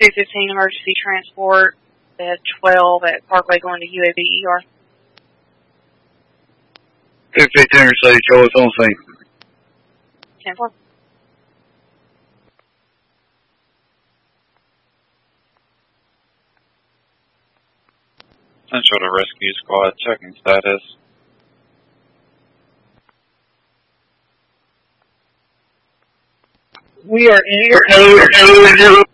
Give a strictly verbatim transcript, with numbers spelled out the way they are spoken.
two fifteen emergency transport at twelve at Parkway going to U A B E R. two fifteen received, Charlie's on scene. ten four. Central to rescue squad, checking status. We are in your